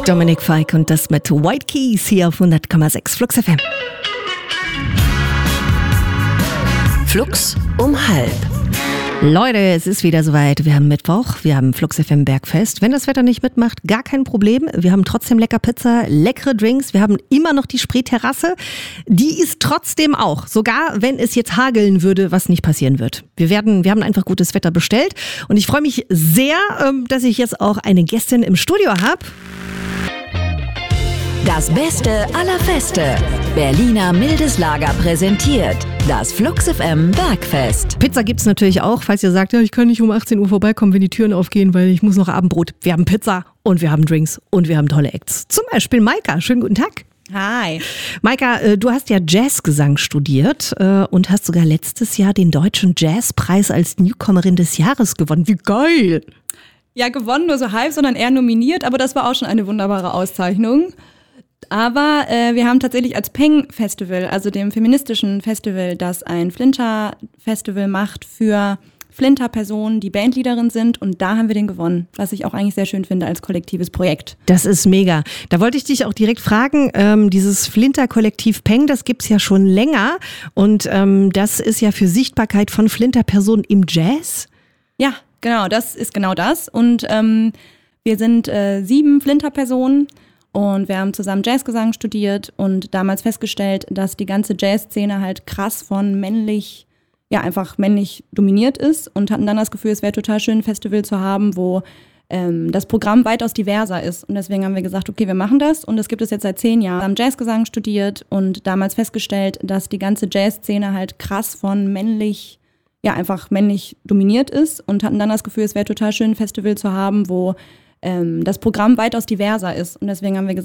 Dominik Fike und das mit White Keys hier auf 100,6 Flux FM. Flux um 12. Leute, es ist wieder soweit. Wir haben Mittwoch, wir haben Flux FM Bergfest. Wenn das Wetter nicht mitmacht, gar kein Problem. Wir haben trotzdem lecker Pizza, leckere Drinks. Wir haben immer noch die Spreeterrasse. Die ist trotzdem auch, sogar wenn es jetzt hageln würde, was nicht passieren wird. Wir haben einfach gutes Wetter bestellt. Und ich freue mich sehr, dass ich jetzt auch eine Gästin im Studio habe. Das Beste aller Feste. Berliner Mildes Lager präsentiert das Flux FM Bergfest. Pizza gibt's natürlich auch, falls ihr sagt, ja, ich kann nicht um 18 Uhr vorbeikommen, wenn die Türen aufgehen, weil ich muss noch Abendbrot. Wir haben Pizza und wir haben Drinks und wir haben tolle Acts. Zum Beispiel Maika. Schönen guten Tag. Hi. Maika, du hast ja Jazzgesang studiert und hast sogar letztes Jahr den Deutschen Jazzpreis als Newcomerin des Jahres gewonnen. Wie geil! Ja, gewonnen nur so halb, sondern eher nominiert, aber das war auch schon eine wunderbare Auszeichnung. Aber wir haben tatsächlich als Peng-Festival, also dem feministischen Festival, das ein Flinter-Festival macht für Flinter-Personen, die Bandleaderin sind, und da haben wir den gewonnen, was ich auch eigentlich sehr schön finde als kollektives Projekt. Das ist mega. Da wollte ich dich auch direkt fragen, dieses Flinter-Kollektiv Peng, das gibt's ja schon länger und das ist ja für Sichtbarkeit von Flinter-Personen im Jazz? Ja, genau, das ist genau das. Und wir sind 7 Flinter-Personen. Und wir haben zusammen Jazzgesang studiert und damals festgestellt, dass die ganze Jazzszene halt krass von männlich, ja einfach männlich dominiert ist, und hatten dann das Gefühl, es wäre total schön, ein Festival zu haben, wo das Programm weitaus diverser ist. Und deswegen haben wir gesagt, okay, wir machen das, und das gibt es jetzt seit 10 Jahren. Wir haben Jazzgesang studiert und damals festgestellt, dass die ganze Jazzszene halt krass von männlich, ja einfach männlich dominiert ist, und hatten dann das Gefühl, es wäre total schön, ein Festival zu haben, wo das Programm weitaus diverser ist. Und deswegen haben wir gesagt,